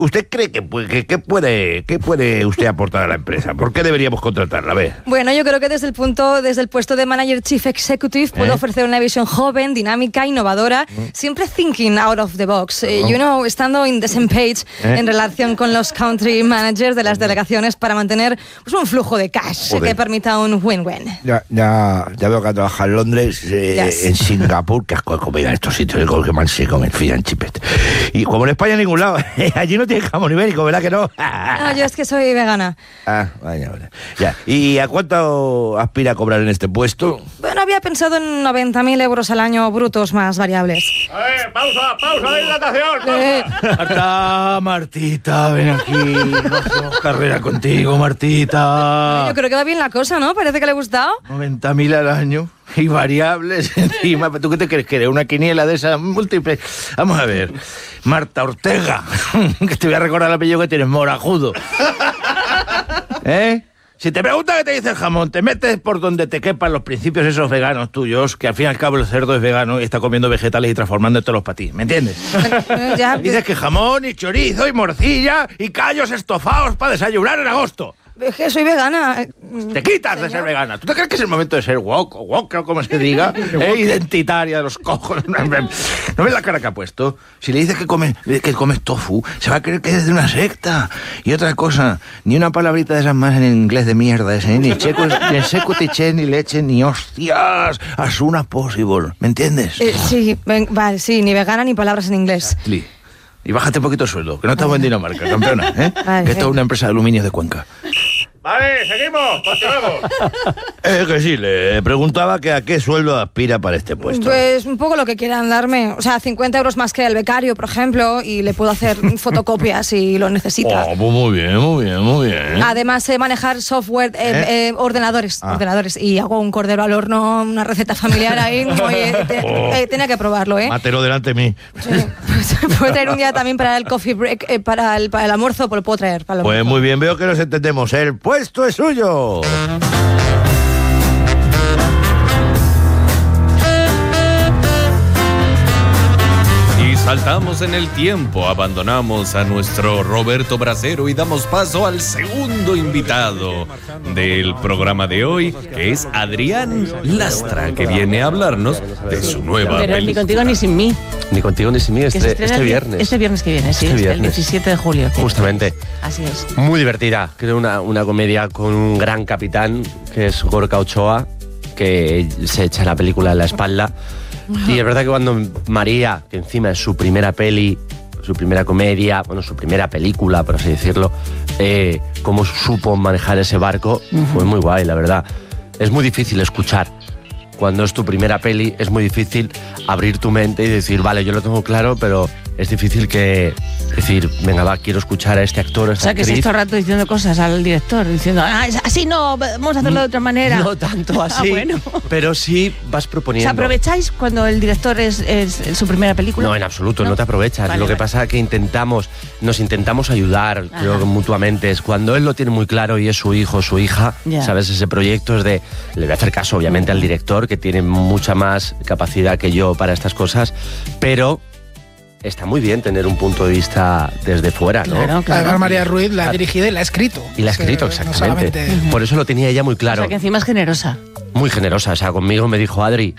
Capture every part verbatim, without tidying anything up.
¿Usted cree que, que, que, puede, que puede usted aportar a la empresa? ¿Por qué deberíamos contratarla? A ver. Bueno, yo creo que desde el punto, desde el puesto de Manager Chief Executive puedo ¿Eh? ofrecer una visión joven, dinámica, innovadora, ¿Eh? siempre thinking out of the box. Eh, you know, estando in the same page ¿Eh? en relación con los country managers de las delegaciones para mantener pues, un flujo de cash Joder. que permita un win-win. Ya, ya, ya veo que trabaja en Londres, eh, yes. en Singapur, que asco de comida en estos sitios, el que mal se come el fish and chips. Y como en España en ningún lado, allí no tiene jamón ibérico, ¿verdad que no? No, yo es que soy vegana. Ah, vaya, vaya. Ya. ¿Y a cuánto aspira a cobrar en este puesto? Bueno, había pensado en noventa mil euros al año brutos más variables. A ver, pausa, pausa de hidratación. Eh. Marta, Martita, ven aquí. No hacemos carrera contigo, Martita. Yo creo que va bien la cosa, ¿no? Parece que le ha gustado. noventa mil al año. Y variables encima. ¿Tú qué te crees que eres? ¿Una quiniela de esas múltiples? Vamos a ver. Marta Ortega. Que te voy a recordar el apellido que tienes, Morajudo. ¿Eh? Si te pregunta qué te dice el jamón, te metes por donde te quepan los principios esos veganos tuyos, que al fin y al cabo el cerdo es vegano y está comiendo vegetales y transformándotelos para ti. ¿Me entiendes? Ya, dices que jamón y chorizo y morcilla y callos estofados para desayunar en agosto. Es que soy vegana. Te quitas Señor. de ser vegana. ¿Tú te crees que es el momento de ser woke o woke o como se diga? ¿Eh? Identitaria de los cojones. ¿No ves la cara que ha puesto? Si le dices que comes, que comes tofu, se va a creer que es de una secta. Y otra cosa, ni una palabrita de esas más en inglés de mierda ese, ¿eh? Ni checo, ni seco tiché, ni leche, ni hostias. As soon as possible. ¿Me entiendes? Eh, sí, ven, vale, sí, ni vegana ni palabras en inglés. Sí. Y bájate un poquito el sueldo, que no estamos en Dinamarca, campeona, ¿eh? Vale, que esto es una empresa de aluminio de Cuenca. Vale, seguimos, continuamos. Es que sí, le preguntaba que a qué sueldo aspira para este puesto. Pues un poco lo que quieran darme. O sea, cincuenta euros más que el becario, por ejemplo, y le puedo hacer fotocopias si lo necesita. Oh, pues muy bien, muy bien, muy bien. Además, sé manejar software, eh, ¿Eh? Eh, ordenadores, ah. ordenadores. Y hago un cordero al horno, una receta familiar ahí. Oye, te, oh. eh, tenía que probarlo, ¿eh? Mátelo delante de mí. Sí, pues, puedo traer un día también para el coffee break, eh, para, el, para el almuerzo, pues lo puedo traer. Para el pues muy bien, veo que nos entendemos. El puesto es suyo. Y saltamos en el tiempo, abandonamos a nuestro Roberto Bracero y damos paso al segundo invitado del programa de hoy, que es Adrián Lastra, que viene a hablarnos de su nueva Pero película. Ni contigo ni sin mí. Ni contigo ni sin mí, este, este viernes. Este viernes que viene, sí, este viernes. el diecisiete de julio. Justamente. Así es. Muy divertida, creo una, una comedia con un gran capitán, que es Gorka Ochoa, que se echa la película en la espalda. Y es verdad que cuando María, que encima es su primera peli, su primera comedia, bueno, su primera película, por así decirlo, eh, cómo supo manejar ese barco, uh-huh. fue muy guay, la verdad. Es muy difícil escuchar. Cuando es tu primera peli, es muy difícil abrir tu mente y decir, vale, yo lo tengo claro, pero es difícil que decir, venga, va, quiero escuchar a este actor, a esta O sea, que actriz. estás todo el rato diciendo cosas al director, diciendo, ah, así no, vamos a hacerlo de otra manera. No tanto así, ah, bueno. pero sí vas proponiendo. ¿Os aprovecháis cuando el director es, es su primera película? No, en absoluto, no, no te aprovechas. Vale, lo que vale. pasa es que intentamos, nos intentamos ayudar, Ajá. creo que mutuamente. Es cuando él lo tiene muy claro y es su hijo, su hija, Ya. ¿sabes? Ese proyecto es de... Le voy a hacer caso, obviamente, al director, que tiene mucha más capacidad que yo para estas cosas, pero... Está muy bien tener un punto de vista desde fuera, ¿no? Claro, claro. Además, María Ruiz la ha dirigido y la ha escrito. Y la ha escrito, que no exactamente. solamente... Por eso lo tenía ella muy O claro. sea, que encima es generosa. Muy generosa. O sea, conmigo me dijo, Adri,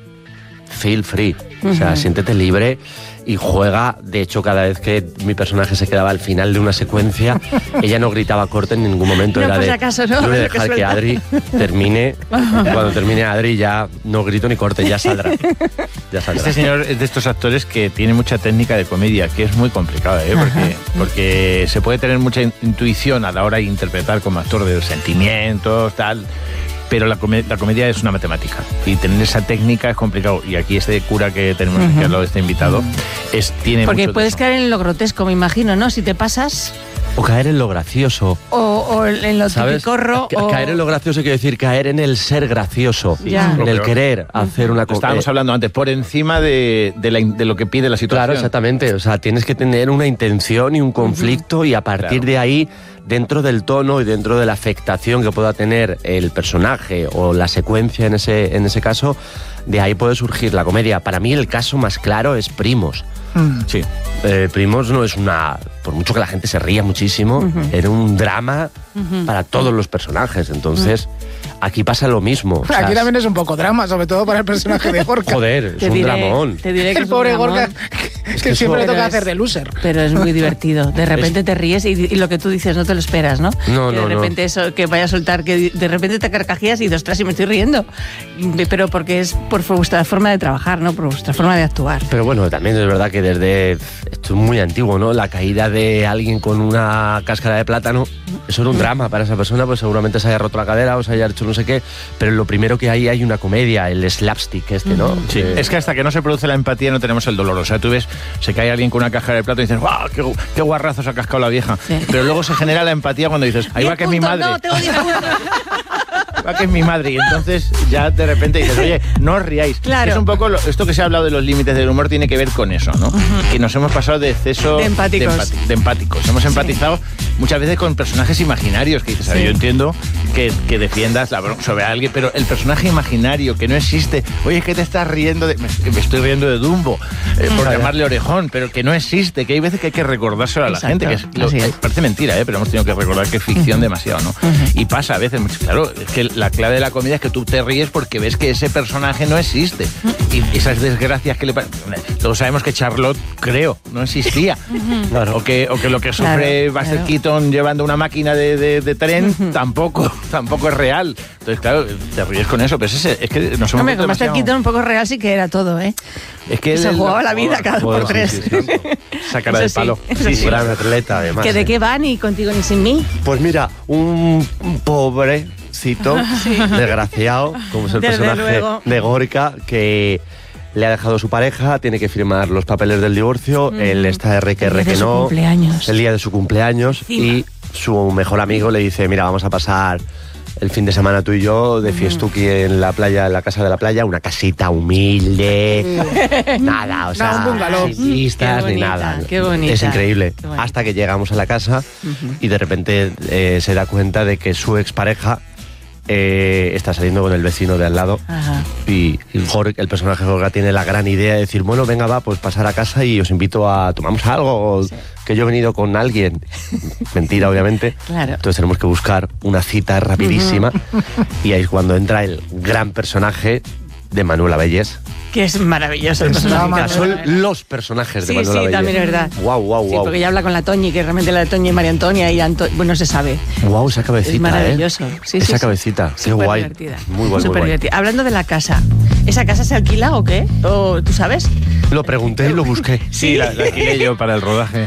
feel free. O sea, Ujú. siéntete libre y juega. De hecho, cada vez que mi personaje se quedaba al final de una secuencia, ella no gritaba corte en ningún momento. No, Era por de, si acaso, ¿no? yo voy a Que dejar que suelta. Adri termine. Cuando termine Adri ya no grito ni corte, ya saldrá. Ya saldrá. Este señor es de estos actores que tiene mucha técnica de comedia, que es muy complicada, ¿eh? Porque, porque se puede tener mucha intuición a la hora de interpretar como actor de los sentimientos, tal, pero la, come- la comedia es una matemática y tener esa técnica es complicado. Y aquí este cura que tenemos aquí al lado de este invitado es, tiene Porque mucho de puedes eso. caer en lo grotesco, me imagino, ¿no? Si te pasas, O caer en lo gracioso. o, o en lo ¿Sabes? tipicorro, Ca- o... Caer en lo gracioso quiere decir caer en el ser gracioso, Ya. en el querer hacer una cosa. Estábamos hablando antes, por encima de, de, la in- de lo que pide la situación. Claro, exactamente. O sea, tienes que tener una intención y un conflicto uh-huh. y a partir Claro. de ahí, dentro del tono y dentro de la afectación que pueda tener el personaje o la secuencia en ese, en ese caso, de ahí puede surgir la comedia. Para mí el caso más claro es Primos. Sí. Eh, Primos no es una por mucho que la gente se ría muchísimo, uh-huh. era un drama uh-huh. para todos los personajes. Entonces, uh-huh. aquí pasa lo mismo. O sea, aquí también es un poco drama, sobre todo para el personaje de Gorka. Joder, es te un diré, dramón. Te diré que el es pobre un Gorka, es que, que que siempre eso, le toca es, hacer de loser. Pero es muy divertido. De repente es, te ríes y, y lo que tú dices no te lo esperas, ¿no? No, que no, de repente no. eso, que vaya a soltar, que de repente te carcajías y dices, ostras, y me estoy riendo. Pero porque es por vuestra forma de trabajar, ¿no? Por vuestra forma de actuar. Pero bueno, también es verdad que desde... Esto es muy antiguo, ¿no? La caída de alguien con una cáscara de plátano, eso era un drama para esa persona, pues seguramente se haya roto la cadera o se haya hecho no sé qué, pero lo primero que hay hay una comedia, el slapstick este, ¿no? Sí, eh, es que hasta que no se produce la empatía no tenemos el dolor. O sea, tú ves, se cae alguien con una cáscara de plátano y dices, ¡guau! Qué, ¡Qué guarrazo se ha cascado la vieja! Sí. Pero luego se genera la empatía cuando dices, ahí va que es mi madre. No, tengo diez puntos. Va que es mi madre. Y entonces ya de repente dices, oye, no os riáis. Claro. Es un poco, lo, esto que se ha hablado de los límites del humor tiene que ver con eso, ¿no? Uh-huh. Que nos hemos pasado de exceso de empáticos. De, empati- de empáticos. Hemos empatizado sí. muchas veces con personajes imaginarios que dices, a ver, sí. yo entiendo que, que defiendas la broma sobre alguien, pero el personaje imaginario que no existe, oye, es que te estás riendo de... Me, me estoy riendo de Dumbo, eh, por claro. llamarle Orejón, pero que no existe, que hay veces que hay que recordárselo a la Exacto. gente, que es, lo, es. parece mentira, ¿eh? Pero hemos tenido que recordar que es ficción uh-huh. demasiado, ¿no? Uh-huh. Y pasa a veces, claro, es que la clave de la comedia es que tú te ríes porque ves que ese personaje no existe. Uh-huh. Y esas desgracias que le pasan... Todos sabemos que Charlotte, creo, no existía. Uh-huh. Claro. O, que, o que lo que sufre claro, Buster claro. Keaton llevando una máquina de, de, de tren uh-huh. tampoco, tampoco es real. Entonces, claro, te ríes con eso, pero es, ese, es que nos hemos... Hombre, con Buster Keaton un poco real sí que era todo, ¿eh? Es que se el, jugaba la vida cada bueno, por tres. Sí, sí, sí. Esa cara de palo. Sí, sí, sí. Gran atleta, además. ¿Que de eh. qué va ni contigo ni sin mí? Pues mira, un pobrecito, sí. desgraciado, como es el Desde personaje luego. de Gorka, que le ha dejado su pareja, tiene que firmar los papeles del divorcio, mm. él está R que R que no, el día de su cumpleaños, Encima. y su mejor amigo le dice, mira, vamos a pasar el fin de semana tú y yo de fiestuki en la playa, en la casa de la playa, una casita humilde, nada, o sea, no, sin vistas ni nada. Qué bonita. Es increíble. Hasta que llegamos a la casa uh-huh. y de repente eh, se da cuenta de que su expareja eh, está saliendo con el vecino de al lado. Ajá. Y, y Jorge, el personaje de Gorka tiene la gran idea de decir, bueno, venga, va, pues pasar a casa y os invito a tomamos algo, sí. que yo he venido con alguien. Mentira, obviamente. Claro. Entonces tenemos que buscar una cita rapidísima uh-huh. y ahí es cuando entra el gran personaje de Manuela Bellés. Que es maravilloso el personaje. Son los personajes de sí, Manuela sí, Bellés. Sí, también es verdad. Guau, guau, guau. Sí, porque ella habla con la Toñi, que realmente la de Toñi es María Antonia y Anto... bueno, no se sabe. Guau, esa cabecita, es maravilloso. ¿eh? Sí, esa sí, cabecita, sí. qué Súper guay. Divertida. Muy guay, Súper muy divertida. Guay. Hablando de la casa, ¿esa casa se alquila o qué? ¿O tú sabes? Lo pregunté y lo busqué. Sí, sí la, la alquilé yo para el rodaje.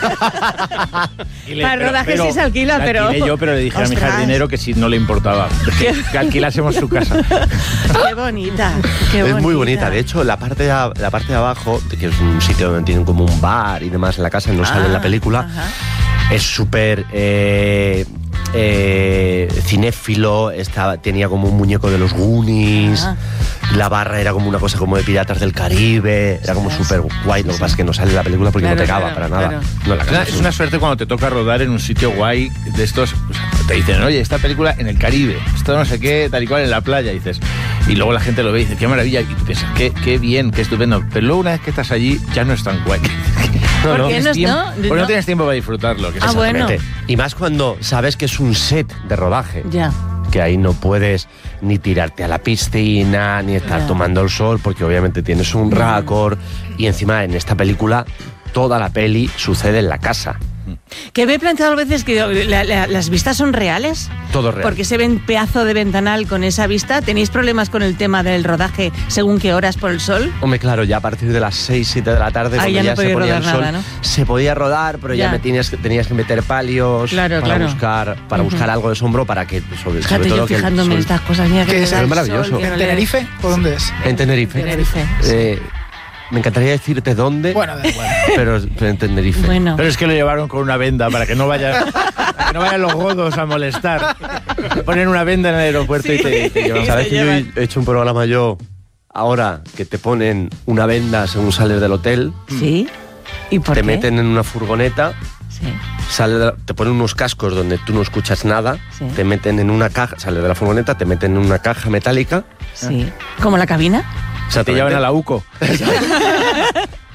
le, para el rodaje pero, sí se alquila, la pero... La alquilé yo, pero le dije Ostras. a mi jardinero que si no le importaba que, que alquilásemos su casa. Qué bonita, qué bonita. Es muy bonita. De hecho, la parte de, la parte de abajo, que es un sitio donde tienen como un bar y demás en la casa, no ah, sale en la película, ajá. es súper... Eh, eh, cinéfilo, estaba, tenía como un muñeco de los Goonies, ah. la barra era como una cosa como de Piratas del Caribe, era como súper guay. Lo que pasa es que no sale en la película porque claro, no pegaba claro, para nada. Claro. No, la es, una, es una suerte cuando te toca rodar en un sitio guay de estos, pues, te dicen, oye, esta película en el Caribe, esto no sé qué, tal y cual en la playa, y dices, y luego la gente lo ve y dice, qué maravilla, y tú piensas, qué, qué bien, qué estupendo, pero luego una vez que estás allí ya no es tan guay. No, no, no, tiempo, no, porque no. no tienes tiempo para disfrutarlo. Que ah, bueno. Y más cuando sabes que es un set de rodaje. Ya. Que ahí no puedes ni tirarte a la piscina, ni estar ya. tomando el sol, porque obviamente tienes un récord. Y encima en esta película, toda la peli sucede en la casa. Que me he planteado a veces que la, la, las vistas son reales. Todo real. Porque se ven pedazo de ventanal con esa vista. ¿Tenéis problemas con el tema del rodaje según qué horas por el sol? Hombre, claro, ya a partir de las seis, siete de la tarde, Ahí cuando ya, ya, no se ponía el sol, nada, ¿no? se podía rodar, pero ya, ya me tenías, tenías que meter palios claro, para claro. buscar para uh-huh. buscar algo de sombra para que sobre, Fíjate, sobre todo yo que fijándome en estas cosas, mira que, que es maravilloso. Sol, ¿En Tenerife o dónde es? En Tenerife. Tenerife. Eh, Me encantaría decirte dónde, bueno, da igual. pero, pero en Tenerife. Bueno. Pero es que lo llevaron con una venda para que no vayan, para que no vayan los godos a molestar. Ponen una venda en el aeropuerto sí. y te, te llevan. ¿Sabes que yo he hecho un programa yo ahora que te ponen una venda según sales del hotel? Sí. ¿Y por te qué? meten en una furgoneta. Sí. Sale de la, te ponen unos cascos donde tú no escuchas nada. Sí. Te meten en una caja, sales de la furgoneta, te meten en una caja metálica. Sí. ¿Como la cabina? O sea, te llevan a la U C O.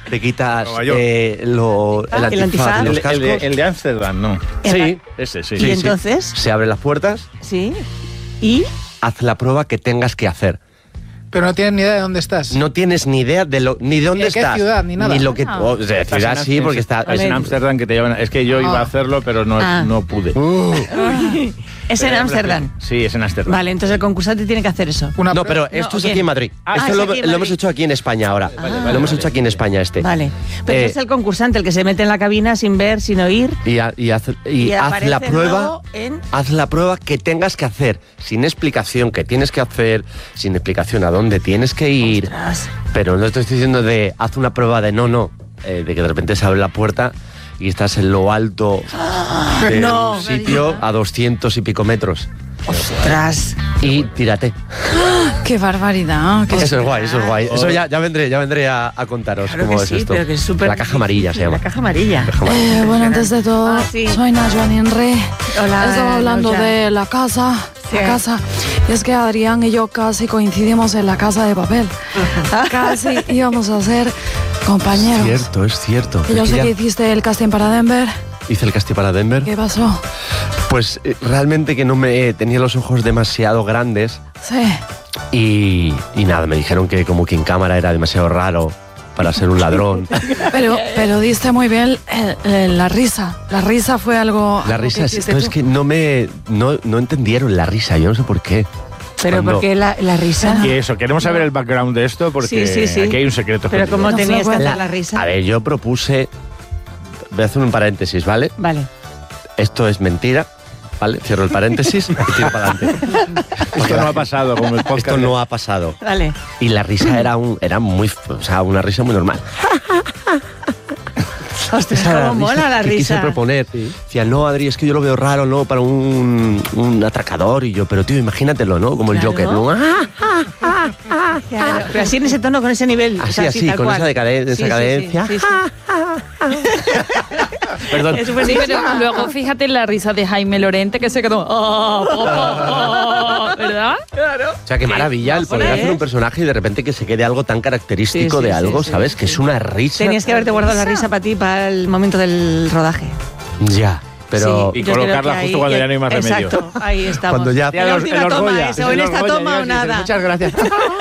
te quitas Nueva York. eh, lo, el El antifaz antifaz. de los El, cascos. el de, el de Ámsterdam, no. Sí, Ese, sí. ¿Y sí, sí. entonces? Se abren las puertas, Sí. ¿Y? haz la prueba que tengas que hacer. Pero no tienes ni idea de dónde estás. No tienes ni idea de lo, ni de dónde de qué estás. ciudad, ni nada. Ni lo que. Ah. oh, de Estás ciudad en sí, Am- porque está. Es en Ámsterdam que te llevan. Es que yo iba a Ah. hacerlo, pero no, Ah. no pude. Es en Ámsterdam. Sí, es en Ámsterdam. Vale, entonces el concursante tiene que hacer eso. Una No, prueba- pero esto No, es bien. aquí en Madrid. Ah, esto es lo, aquí en lo hemos Madrid. hecho aquí en España ahora. vale, lo hemos hecho aquí en España este. Vale. Pero Eh, es el concursante el que se mete en la cabina sin ver, sin oír. Y, ha- y haz, y Y haz aparece la prueba. luego en- Haz la prueba que tengas que hacer. Sin explicación que tienes que hacer. Sin explicación a dónde tienes que ir. Ostras. Pero no te estoy diciendo de haz una prueba de no, no. eh, de que de repente se abre la puerta y estás en lo alto de No. un sitio a doscientos y pico metros. Ostras. Y tírate. ¡Qué barbaridad! qué- Eso es guay, eso es guay. Eso ya, ya vendré, ya vendré a, a contaros Claro cómo que es sí, esto. pero que es súper La caja amarilla se llama. La caja amarilla. Caja amarilla. Eh, bueno, antes de todo, Ah, sí. soy Najwa Ninre. Hola, Estaba hablando Najwa. de la casa. Sí. La casa. Y es que Adrián y yo casi coincidimos en la casa de papel. Casi íbamos a ser compañeros. Cierto, es cierto. Y yo Es sé que que ya hiciste el casting para Denver. hice el casting para Denver. ¿Qué pasó? Pues eh, realmente que no me eh, tenía los ojos demasiado grandes Sí. y, y nada, me dijeron que como que en cámara era demasiado raro para ser un ladrón. Pero, pero diste muy bien eh, eh, la risa. La risa fue algo. La algo risa, que es, hiciste no, es tú. que no me no, no entendieron la risa, yo no sé por qué. Pero Cuando- ¿por qué la, la risa? Y eso, queremos saber el background de esto porque Sí, sí, sí. aquí hay un secreto. Pero escondido. ¿cómo No tenías fue que buena. hacer la risa? A ver, yo propuse, voy a hacer un paréntesis, ¿vale? Vale. Esto es mentira, ¿vale? Cierro el paréntesis y tiro para adelante. Esto no ha pasado como el podcast. Esto no ha pasado. Vale. Y la risa era un era muy, o sea, una risa muy normal. Ostras, Esa era cómo mola la que quise risa. proponer. Decía, no, Adri, es que yo lo veo raro, ¿no? Para un, un atracador. Y yo, pero tío, imagínatelo, ¿no? Como el Claro. Joker, ¿no? Claro, pero así en ese tono, con ese nivel. Así, o sea, así, tal con cual. esa decaden- esa Sí, sí, sí, cadencia. sí, sí. Perdón. Es súper Sí, pero difícil. luego fíjate en la risa de Jaime Lorente que se quedó. "Oh, oh, oh", ¿verdad? O sea, qué maravilla el poder ¿eh? hacer un personaje y de repente que se quede algo tan característico Sí, sí, de sí, algo, sí, ¿sabes? sí. Que es una risa. Tenías que haberte guardado la risa para ti, para el momento del rodaje. Ya, pero... Y yo creo colocarla que justo ahí- cuando ya no hay más remedio. Exacto, ahí estamos. Cuando ya- En la los- última en los toma, Goya, eso, en los esta Goya, toma o llegas y dices, nada. Muchas gracias.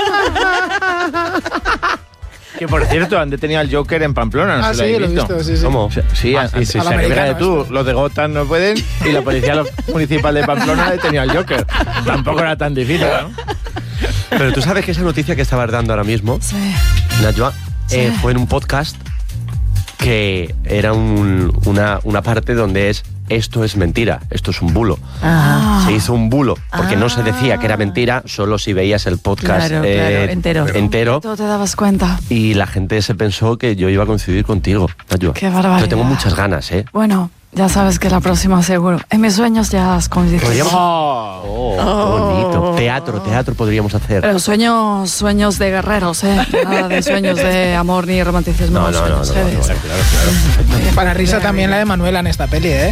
Que por cierto, han detenido al Joker en Pamplona, ¿no Ah, se sí, lo lo he habéis visto? visto, sí, sí. ¿Cómo? Sí, Ah, a- sí, sí, a- sí. a- Al fíjate americano, tú, los de Gotham no pueden y la policía lo- municipal de Pamplona ha detenido al Joker. Tampoco era tan difícil, ¿no? Pero tú sabes que esa noticia que estabas dando ahora mismo, Sí. Najwa, eh, Sí. fue en un podcast que era un- una, una parte donde es esto es mentira, esto es un bulo. Ah. Se hizo un bulo, porque no se decía que era mentira, solo si veías el podcast Claro, eh, claro, entero. entero. Tú te dabas cuenta. Y la gente se pensó que yo iba a coincidir contigo, Najwa. Qué barbaridad. Yo tengo muchas ganas, ¿eh? Bueno, ya sabes que la próxima seguro. En mis sueños ya has coincidido. Podríamos... Oh, qué bonito. Teatro, teatro podríamos hacer. Pero sueños, sueños de guerreros, ¿eh? Nada de sueños de amor ni romanticismo. No, no, no, no, sueños, no, ¿eh? no, claro, claro. Para risa también la de Manuela en esta peli, ¿eh?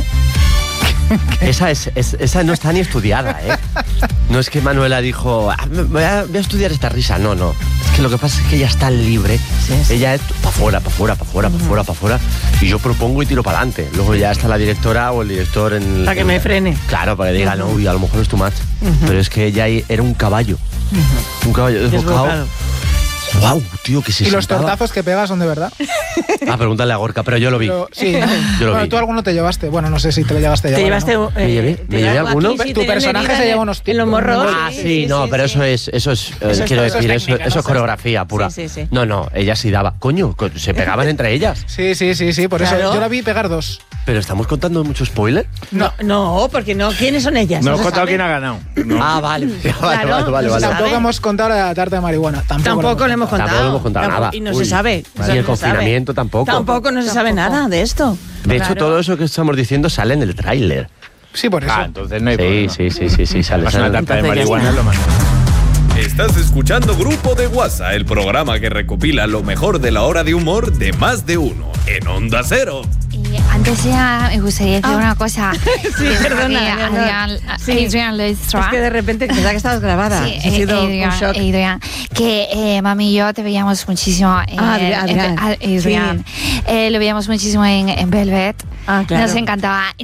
Esa, es, es- esa no está ni estudiada, ¿eh? No es que Manuela dijo, "Ah, me- voy a, voy a estudiar esta risa. No, no. Es que lo que pasa es que ella está libre. sí. Ella es para afuera, para afuera, para afuera, para afuera, para afuera. Y yo propongo y tiro para adelante. Luego ya está la directora o el director en... Para que me frene. Claro, para que diga, no, uy, a lo mejor es too much. Pero es que ella era un caballo. Un caballo desbocado. Desbocado. Wow, tío, que se Y los sentaba. tortazos que pegas son de verdad. Ah, pregúntale a Gorka, pero yo lo vi. Pero, sí. Yo lo Bueno, vi. tú alguno te llevaste. Bueno, no sé si te lo llevaste a Te llevar, llevaste. ¿no? eh, ¿Me llevé? te ¿Me llevé llevaba alguno? aquí, sí, Tu tener personaje herida se en- lleva unos En los morros. Ah, sí, no, pero eso es, eso es, eh, Eso es- quiero eso es decir, eso, técnica, eso ¿no? es coreografía pura. Sí, sí, sí. No, no, ella sí daba. Coño, co- se pegaban entre ellas. Sí, sí, sí, sí. Por Claro. eso yo la vi pegar dos. Pero estamos contando mucho spoiler. No, no, porque no. ¿Quiénes son ellas? No he se contado sabe. quién ha ganado. No. Ah, vale. vale, Claro, vale, vale, no vale. se sabe. Tampoco hemos contado la tarta de marihuana. Tampoco, Tampoco le hemos contado. Tampoco le hemos contado Tampoco- nada. Y no Uy. se sabe. Ni Eso el no se confinamiento sabe. tampoco. Tampoco no se sabe nada de esto. De hecho, Claro. todo eso que estamos diciendo sale en el tráiler. Sí, por eso. Ah, entonces no hay Sí, problema. sí, sí, sí, sí, sale. Más sale una en el tarta de Entonces ya marihuana está. es lo más. Estás escuchando Grupo de WhatsApp, el programa que recopila lo mejor de la hora de humor de más de uno en Onda Cero. Y Antes ya me gustaría decir Ah. una cosa. Sí, perdona, Adrián, Leonor. Adrián, Sí. Adrián Leistra. Es que de repente pensaba que estabas grabada. Sí, Ha sido un Adrián, shock. Adrián, que eh, mami y yo te veíamos muchísimo en, Ah, Adri- en- Adrián. Adrián. Sí. Eh, lo veíamos muchísimo en, en Velvet. Ah, claro. Nos encantaba.